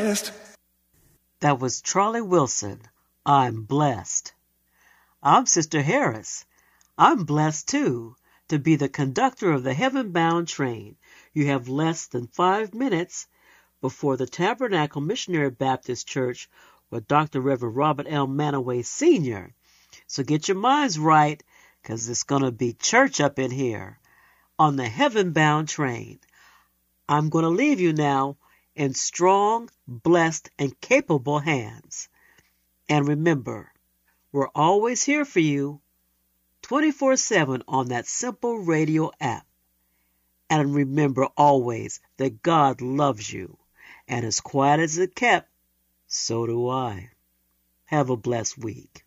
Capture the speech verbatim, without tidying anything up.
blessed. That was Charlie Wilson, I'm Blessed. I'm Sister Harris. I'm blessed, too, to be the conductor of the heaven-bound train. You have less than five minutes before the Tabernacle Missionary Baptist Church with Doctor Reverend Robert L. Manaway, Senior So get your minds right, because it's going to be church up in here on the heaven-bound train. I'm going to leave you now in strong, blessed, and capable hands. And remember, we're always here for you, twenty-four seven on that simple radio app. And remember always that God loves you. And as quiet as it kept, so do I. Have a blessed week.